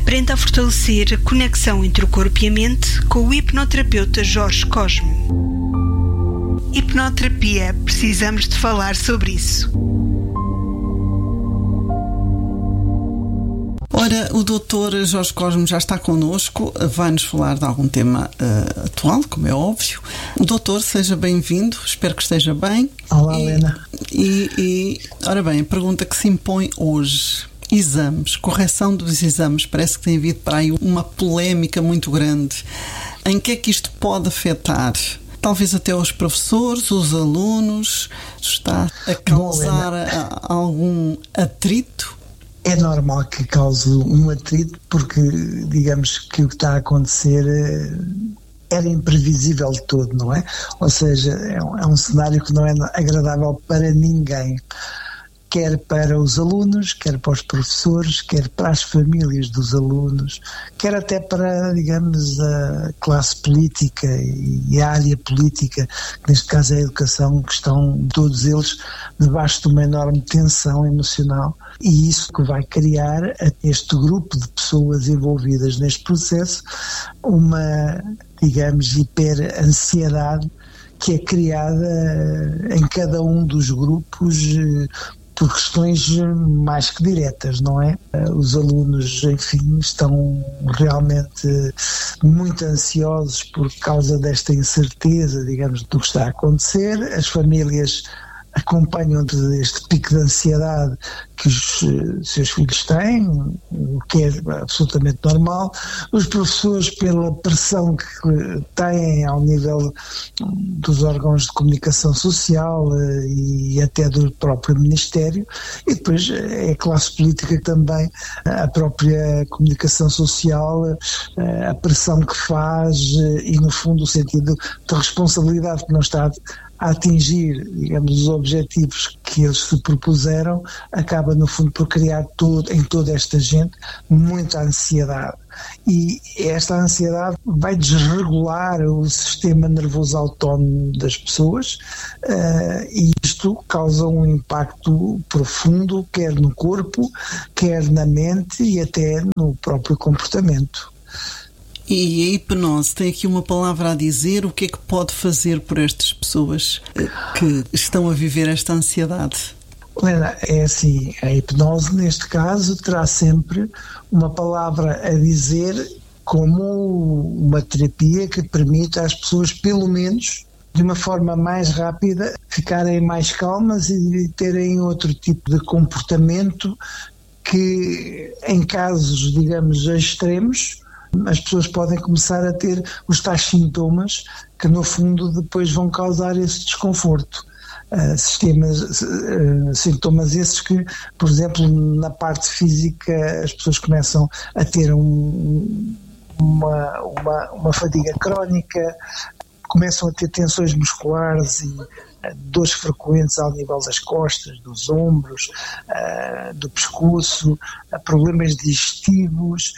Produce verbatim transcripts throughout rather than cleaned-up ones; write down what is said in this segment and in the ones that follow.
Aprenda a fortalecer a conexão entre o corpo e a mente com o hipnoterapeuta Jorge Cosme. Hipnoterapia, precisamos de falar sobre isso. Ora, o doutor Jorge Cosme já está connosco, vai-nos falar de algum tema uh, atual, como é óbvio. Doutor, seja bem-vindo, espero que esteja bem. Olá, e, Helena. E, e, ora bem, a pergunta que se impõe hoje: exames, correção dos exames, parece que tem havido para aí uma polémica muito grande. Em que é que isto pode afetar? Talvez até os professores, os alunos, está a causar Bom, algum atrito? É normal que cause um atrito, porque digamos que o que está a acontecer era imprevisível de todo, não é? Ou seja, é um, é um cenário que não é agradável para ninguém, quer para os alunos, quer para os professores, quer para as famílias dos alunos, quer até para, digamos, a classe política e a área política, que neste caso é a educação, que estão todos eles debaixo de uma enorme tensão emocional, e isso que vai criar a este grupo de pessoas envolvidas neste processo uma, digamos, hiper-ansiedade que é criada em cada um dos grupos por questões mais que diretas, não é? Os alunos, enfim, estão realmente muito ansiosos por causa desta incerteza, digamos, do que está a acontecer. As famílias acompanham este pico de ansiedade que os seus filhos têm, o que é absolutamente normal. Os professores, pela pressão que têm ao nível dos órgãos de comunicação social e até do próprio Ministério, e depois é a classe política também, a própria comunicação social, a pressão que faz e, no fundo, o sentido de responsabilidade que não está a atingir, digamos, os objetivos que eles se propuseram, acaba no fundo por criar todo, em toda esta gente muita ansiedade, e esta ansiedade vai desregular o sistema nervoso autónomo das pessoas, uh, e isto causa um impacto profundo, quer no corpo, quer na mente e até no próprio comportamento. E a hipnose tem aqui uma palavra a dizer. O que é que pode fazer por estas pessoas que estão a viver esta ansiedade? Helena, é assim, a hipnose neste caso terá sempre uma palavra a dizer como uma terapia que permita às pessoas, pelo menos, de uma forma mais rápida, ficarem mais calmas e terem outro tipo de comportamento que, em casos, digamos, extremos, as pessoas podem começar a ter os tais sintomas que, no fundo, depois vão causar esse desconforto. Uh, sistemas, uh, sintomas esses que, por exemplo, na parte física, as pessoas começam a ter um, uma, uma, uma fadiga crónica, começam a ter tensões musculares e dores frequentes ao nível das costas, dos ombros, uh, do pescoço, uh, problemas digestivos,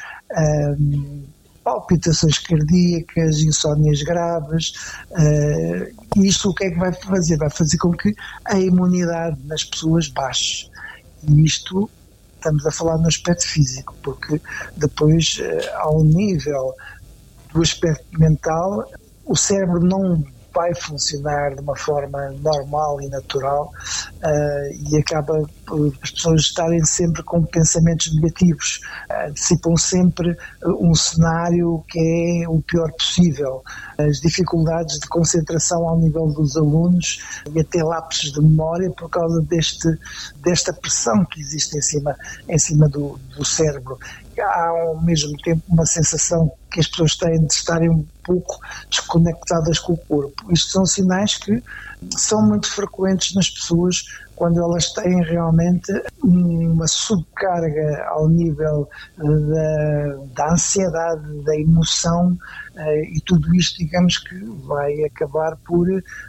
uh, palpitações cardíacas, insónias graves. Uh, isto o que é que vai fazer? Vai fazer com que a imunidade nas pessoas baixe. E isto, estamos a falar no aspecto físico, porque depois, uh, ao nível do aspecto mental, o cérebro não vai funcionar de uma forma normal e natural, uh, e acaba por as pessoas estarem sempre com pensamentos negativos, uh, antecipam sempre um cenário que é o pior possível. As dificuldades de concentração ao nível dos alunos e até lapsos de memória por causa deste, desta pressão que existe em cima, em cima do, do cérebro. Há ao mesmo tempo uma sensação que as pessoas têm de estarem um pouco desconectadas com o corpo. Isto são sinais que são muito frequentes nas pessoas quando elas têm realmente uma subcarga ao nível da, da ansiedade, da emoção, e tudo isto, digamos, que vai acabar por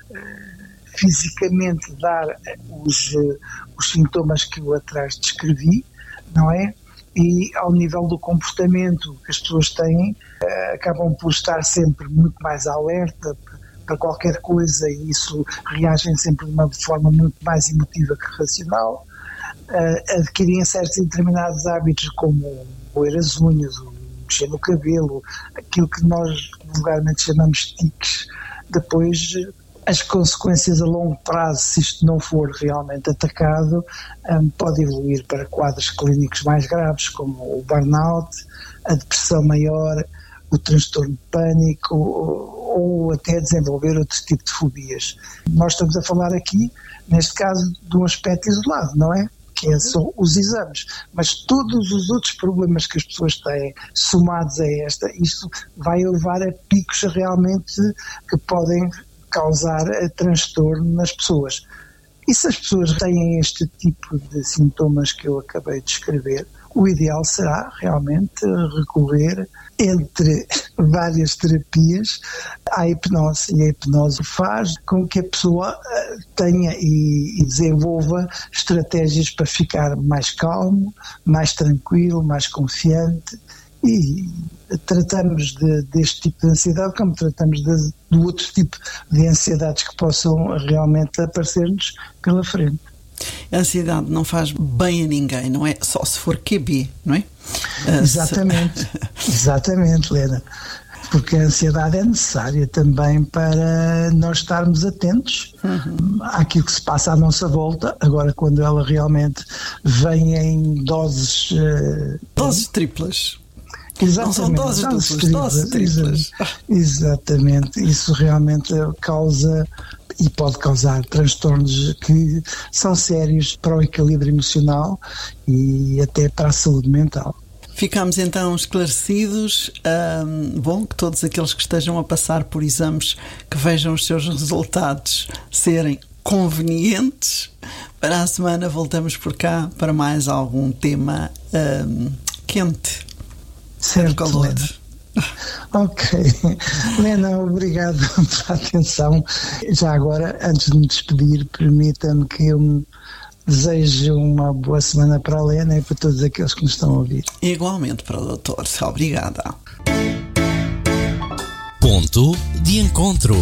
fisicamente dar os, os sintomas que eu atrás descrevi, não é? E ao nível do comportamento que as pessoas têm, acabam por estar sempre muito mais alerta para qualquer coisa, e isso reagem sempre de uma forma muito mais emotiva que racional, adquirem certos determinados hábitos como roer as unhas, mexer no cabelo, aquilo que nós vulgarmente chamamos tiques, depois as consequências a longo prazo, se isto não for realmente atacado, um, pode evoluir para quadros clínicos mais graves, como o burnout, a depressão maior, o transtorno de pânico ou, ou até desenvolver outro tipo de fobias. Nós estamos a falar aqui, neste caso, de um aspecto isolado, não é? Que são os exames, mas todos os outros problemas que as pessoas têm, somados a esta, isto vai levar a picos realmente que podem causar transtorno nas pessoas. E se as pessoas têm este tipo de sintomas que eu acabei de descrever, o ideal será realmente recorrer, entre várias terapias, à hipnose. E a hipnose faz com que a pessoa tenha e desenvolva estratégias para ficar mais calmo, mais tranquilo, mais confiante. E tratamos de, deste tipo de ansiedade como tratamos de, de outro tipo de ansiedades que possam realmente aparecer-nos pela frente. A ansiedade não faz bem a ninguém, não é? Só se for Q B, não é? Exatamente, exatamente, Lena. Porque a ansiedade é necessária também para nós estarmos atentos uhum. àquilo que se passa à nossa volta. Agora, quando ela realmente vem em doses... Uh, doses triplas. Exatamente. Não são doses duplas, doses triplas. Exatamente. Isso realmente causa e pode causar transtornos que são sérios para o equilíbrio emocional e até para a saúde mental. Ficamos então esclarecidos. Um, bom, que todos aqueles que estejam a passar por exames que vejam os seus resultados serem convenientes. Para a semana voltamos por cá para mais algum tema um, quente. Certo, calor. Lena. Ok. Lena, obrigado pela atenção. Já agora, antes de me despedir, permita-me que eu me desejo uma boa semana para a Lena e para todos aqueles que nos estão a ouvir. Igualmente para o doutor. Obrigada. Ponto de encontro.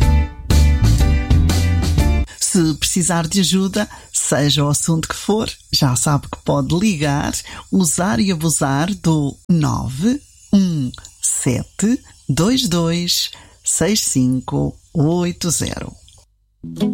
Se precisar de ajuda, seja o assunto que for, já sabe que pode ligar, usar e abusar do nove um sete dois dois seis cinco oito zero.